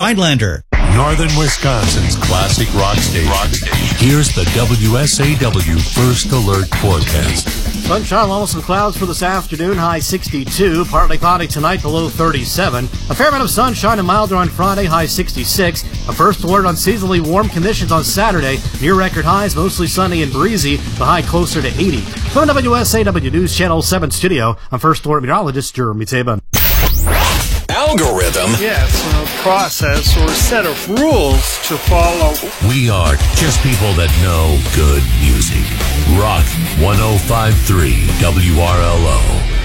Rhinelander. Northern Wisconsin's classic rock station. Here's the WSAW First Alert forecast. Sunshine along with some clouds for this afternoon, high 62. Partly cloudy tonight, the low 37. A fair amount of sunshine and milder on Friday, high 66. A first alert on seasonally warm conditions on Saturday. Near record highs, mostly sunny and breezy. The high closer to 80. From WSAW News Channel 7 studio, I'm First Alert meteorologist Jeremy Taban. Algorithm? Yes, a process or set of rules to follow. We are just people that know good music. Rock 105.3 WRLO.